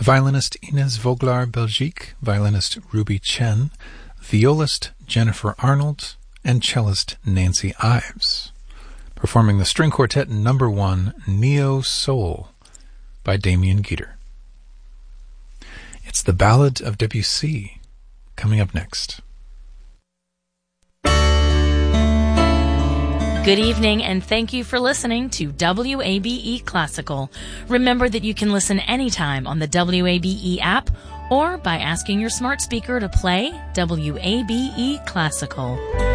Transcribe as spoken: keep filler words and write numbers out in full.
violinist Ines Voglar Belgique, violinist Ruby Chen, violist Jennifer Arnold, and cellist Nancy Ives, performing the string quartet number one, Neo Soul, by Damien Geter. It's the Ballad of Debussy, coming up next. Good evening, and thank you for listening to W A B E Classical. Remember that you can listen anytime on the W A B E app or by asking your smart speaker to play W A B E Classical.